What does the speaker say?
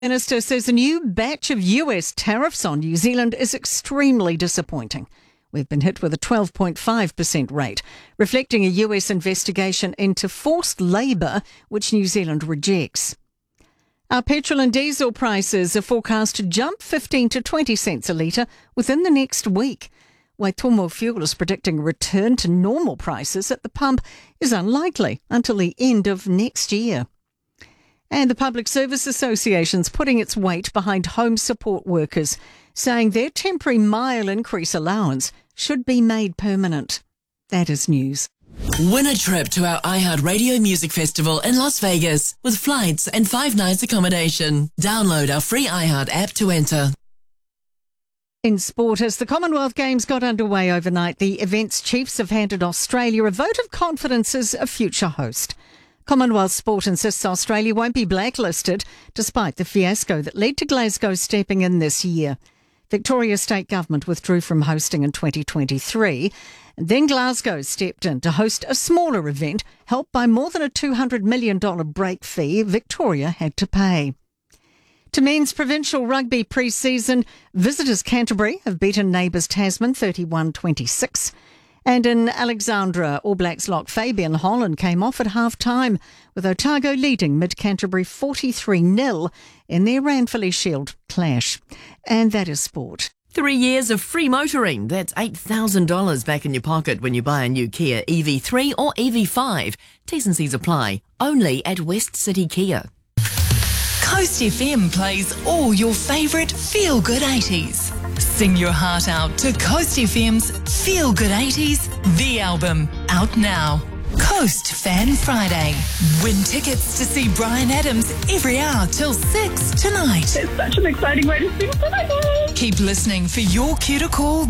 Minister says a new batch of US tariffs on New Zealand is extremely disappointing. We've been hit with a 12.5% rate, reflecting a US investigation into forced labour, which New Zealand rejects. Our petrol and diesel prices are forecast to jump 15 to 20 cents a litre within the next week. Waitomo Fuel is predicting a return to normal prices at the pump is unlikely until the end of next year. And the Public Service Association's putting its weight behind home support workers, saying their temporary mile increase allowance should be made permanent. That is news. Win a trip to our iHeartRadio Music Festival in Las Vegas with flights and 5 nights accommodation. Download our free iHeart app to enter. In sport, as the Commonwealth Games got underway overnight, the event's chiefs have handed Australia a vote of confidence as a future host. Commonwealth Sport insists Australia won't be blacklisted, despite the fiasco that led to Glasgow stepping in this year. Victoria State Government withdrew from hosting in 2023. And then Glasgow stepped in to host a smaller event, helped by more than a $200 million break fee Victoria had to pay. To men's provincial rugby pre-season, visitors Canterbury have beaten neighbours Tasman 31-26. And in Alexandra, All Blacks lock Fabian Holland came off at half-time, with Otago leading mid-Canterbury 43-0 in their Ranfurly Shield clash. And that is sport. 3 years of free motoring. That's $8,000 back in your pocket when you buy a new Kia EV3 or EV5. T's and C's apply. Only at West City Kia. Coast FM plays all your favourite feel-good 80s. Sing your heart out to Coast FM's Feel Good 80s, the album, out now. Coast Fan Friday. Win tickets to see Bryan Adams every hour till 6 tonight. It's such an exciting way to sing. Oh my God. Keep listening for your cue to call